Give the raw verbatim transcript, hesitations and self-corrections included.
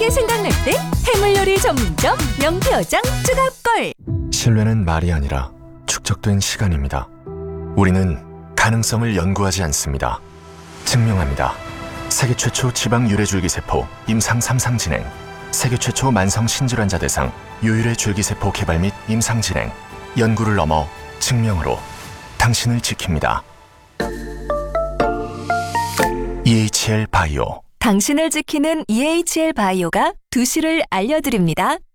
해물이 생각날 때 해물요리 전문점 명태어장 쭈갑걸. 신뢰는 말이 아니라 축적된 시간입니다. 우리는 가능성을 연구하지 않습니다. 증명합니다. 세계 최초 지방 유래줄기세포 임상 삼 상 진행, 세계 최초 만성 신질환자 대상 유일의 줄기세포 개발 및 임상 진행, 연구를 넘어 증명으로 당신을 지킵니다. 이에이치엘 바이오. 당신을 지키는 이에이치엘 바이오가 두 시를 알려드립니다.